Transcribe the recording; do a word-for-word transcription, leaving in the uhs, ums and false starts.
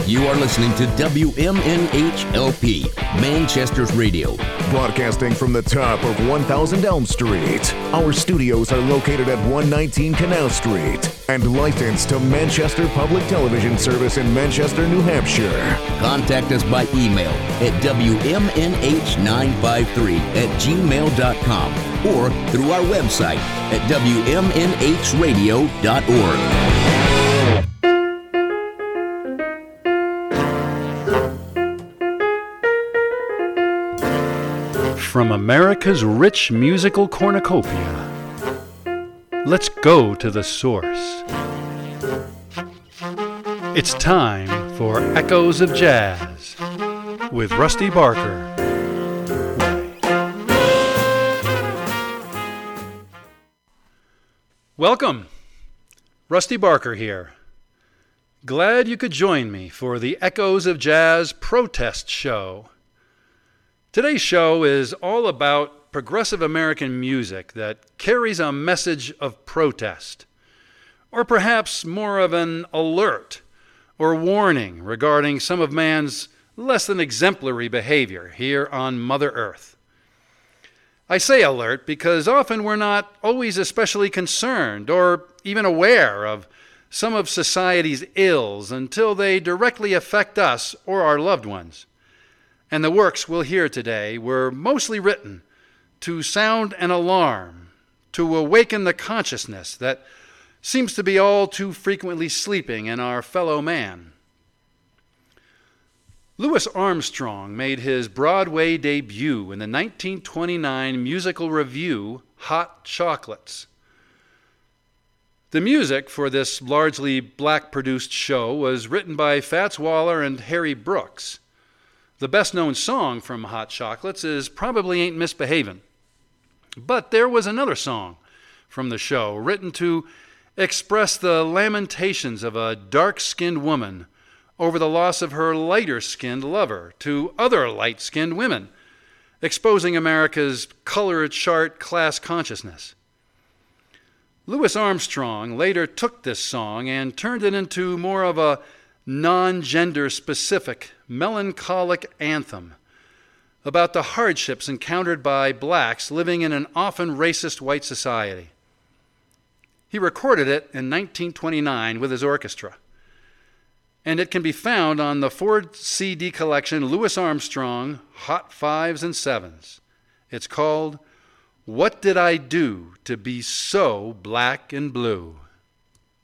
You are listening to W M N H L P, Manchester's Radio. Broadcasting from the top of one thousand Elm Street. Our studios are located at one nineteen Canal Street and licensed to Manchester Public Television Service in Manchester, New Hampshire. Contact us by email at W M N H nine five three at gmail dot com or through our website at W M N H radio dot org. From America's rich musical cornucopia, let's go to the source. It's time for Echoes of Jazz with Rusty Barker. Welcome, Rusty Barker here. Glad you could join me for the Echoes of Jazz protest show. Today's show is all about progressive American music that carries a message of protest, or perhaps more of an alert or warning regarding some of man's less than exemplary behavior here on Mother Earth. I say alert because often we're not always especially concerned or even aware of some of society's ills until they directly affect us or our loved ones. And the works we'll hear today were mostly written to sound an alarm, to awaken the consciousness that seems to be all too frequently sleeping in our fellow man. Louis Armstrong made his Broadway debut in the nineteen twenty-nine musical revue, Hot Chocolates. The music for this largely black-produced show was written by Fats Waller and Harry Brooks. The best-known song from Hot Chocolates is Probably Ain't Misbehavin'. But there was another song from the show written to express the lamentations of a dark-skinned woman over the loss of her lighter-skinned lover to other light-skinned women, exposing America's color chart class consciousness. Louis Armstrong later took this song and turned it into more of a non-gender specific, melancholic anthem about the hardships encountered by blacks living in an often racist white society. He recorded it in nineteen twenty-nine with his orchestra, and it can be found on the Ford C D collection Louis Armstrong, Hot Fives and Sevens. It's called What Did I Do to Be So Black and Blue?